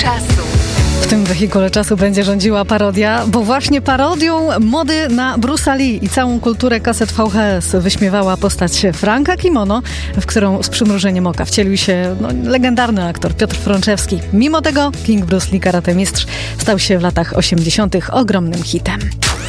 czasu. W tym wehikule czasu będzie rządziła parodia, bo właśnie parodią mody na Bruce'a Lee i całą kulturę kaset VHS wyśmiewała postać Franka Kimono, w którą z przymrużeniem oka wcielił się legendarny aktor Piotr Frączewski. Mimo tego King Bruce Lee, karate mistrz, stał się w latach 80. ogromnym hitem.